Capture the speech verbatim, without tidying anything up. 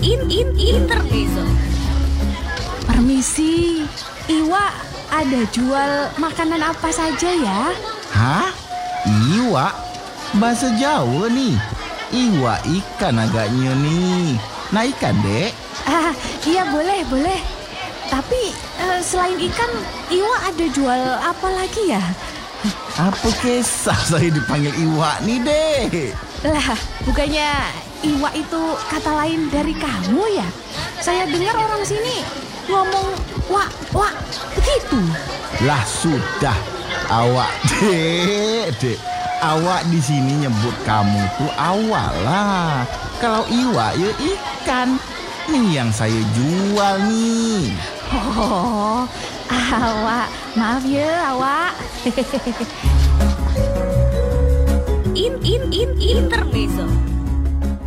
In in intermezzo. Permisi, Iwa ada jual makanan apa saja ya? Hah? Iwa? Bahasa Jawa nih. Iwa ikan agaknya nih. Nah ikan dek. Ah, iya boleh, boleh. Tapi eh, selain ikan, Iwa ada jual apa lagi ya? Apa kisah saya dipanggil Iwa nih dek? Lah, bukannya Iwa itu kata lain dari kamu ya? Saya dengar orang sini ngomong wak, wak, begitu. Lah sudah, awak dek, dek. Awak di sini nyebut kamu tuh awak lah. Kalau Iwa ya ikan. Nih yang saya jual nih. Oh, awak, maaf ya awak. In in in intermezzo.